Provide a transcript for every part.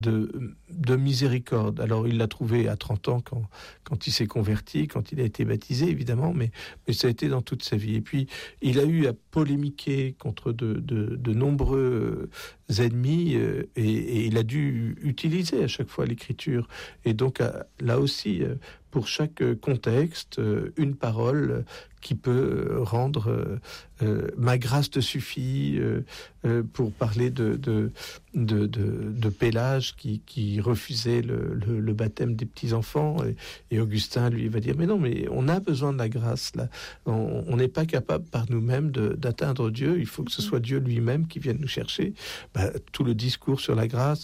de miséricorde. Alors il l'a trouvé à 30 ans quand il s'est converti, quand il a été baptisé évidemment, mais ça a été dans toute sa vie. Et puis il a eu à polémiquer contre de nombreux ennemis et il a dû utiliser à chaque fois l'écriture. Et donc là aussi, pour chaque contexte, une parole qui peut rendre ma grâce te suffit, pour parler de Pélage qui refusait le baptême des petits-enfants, et Augustin lui va dire mais non, mais on a besoin de la grâce là, on n'est pas capable par nous-mêmes d'atteindre Dieu, il faut que ce soit Dieu lui-même qui vienne nous chercher. Tout le discours sur la grâce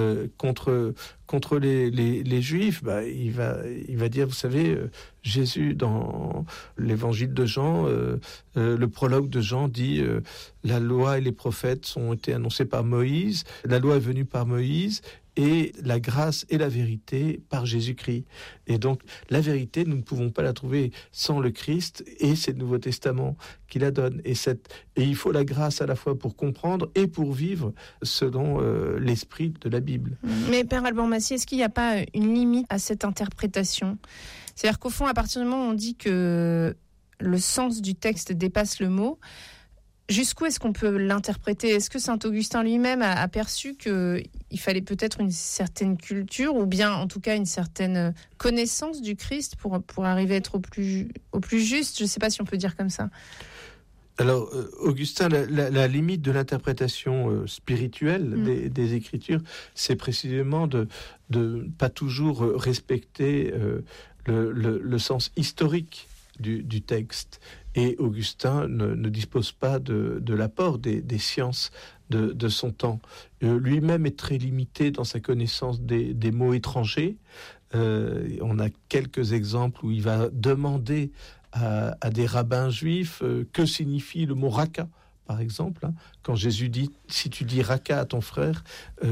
contre les Juifs, il va dire, vous savez, Jésus dans l'évangile de Jean, le prologue de Jean dit la loi et les prophètes ont été annoncés par Moïse, la loi est venue par Moïse et la grâce et la vérité par Jésus-Christ. Et donc la vérité, nous ne pouvons pas la trouver sans le Christ, et c'est le Nouveau Testament qui la donne. Et il faut la grâce à la fois pour comprendre et pour vivre selon l'esprit de la Bible. Mais Père Alban Massier, est-ce qu'il n'y a pas une limite à cette interprétation ? C'est-à-dire qu'au fond, à partir du moment où on dit que le sens du texte dépasse le mot, jusqu'où est-ce qu'on peut l'interpréter ? Est-ce que saint Augustin lui-même a perçu qu'il fallait peut-être une certaine culture, ou bien en tout cas une certaine connaissance du Christ pour arriver à être au plus juste ? Je ne sais pas si on peut dire comme ça. Alors, Augustin, la limite de l'interprétation spirituelle des Écritures, c'est précisément de pas toujours respecter le sens historique du texte. Et Augustin ne dispose pas de l'apport des sciences de son temps. Lui-même est très limité dans sa connaissance des mots étrangers. On a quelques exemples où il va demander à des rabbins juifs que signifie le mot raka, par exemple. Quand Jésus dit, si tu dis raka à ton frère,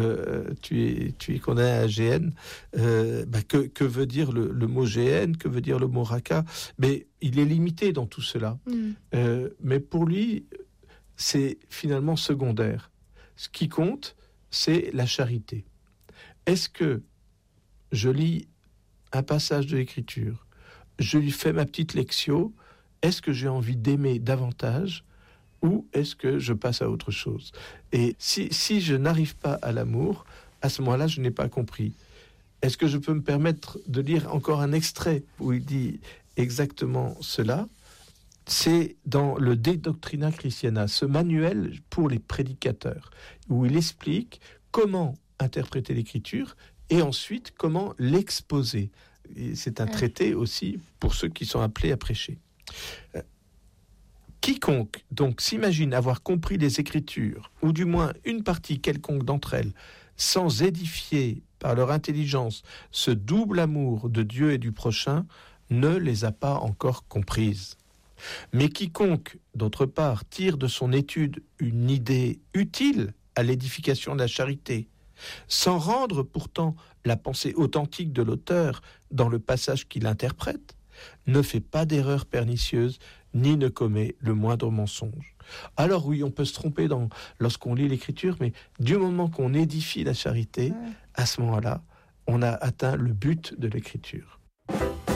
tu es condamné à la géhenne. Que veut dire le mot géhenne, que veut dire le mot raka? Mais il est limité dans tout cela. Mais pour lui, c'est finalement secondaire. Ce qui compte, c'est la charité. Est-ce que je lis un passage de l'Écriture, je lui fais ma petite lectio, est-ce que j'ai envie d'aimer davantage ou est-ce que je passe à autre chose? Et si je n'arrive pas à l'amour, à ce moment-là, je n'ai pas compris. Est-ce que je peux me permettre de lire encore un extrait où il dit exactement cela? C'est dans le De Doctrina Christiana, ce manuel pour les prédicateurs, où il explique comment interpréter l'Écriture et ensuite comment l'exposer. Et c'est un traité aussi pour ceux qui sont appelés à prêcher. Quiconque donc s'imagine avoir compris les Écritures, ou du moins une partie quelconque d'entre elles, sans édifier par leur intelligence ce double amour de Dieu et du prochain, ne les a pas encore comprises. Mais quiconque, d'autre part, tire de son étude une idée utile à l'édification de la charité, sans rendre pourtant la pensée authentique de l'auteur dans le passage qu'il interprète, ne fait pas d'erreur pernicieuse, ni ne commet le moindre mensonge. Alors oui, on peut se tromper lorsqu'on lit l'Écriture, mais du moment qu'on édifie la charité, à ce moment-là, on a atteint le but de l'Écriture.